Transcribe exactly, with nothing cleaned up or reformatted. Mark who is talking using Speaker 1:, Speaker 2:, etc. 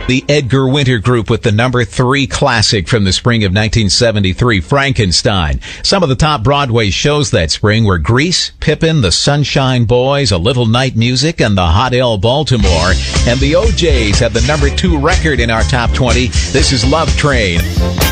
Speaker 1: The Edgar Winter Group with the number three classic from the spring of nineteen seventy-three, Frankenstein. Some of the top Broadway shows that spring were Grease, Pippin, The Sunshine Boys, A Little Night Music, and The Hot L Baltimore. And the O Js have the number two record in our top twenty. This is Love Train.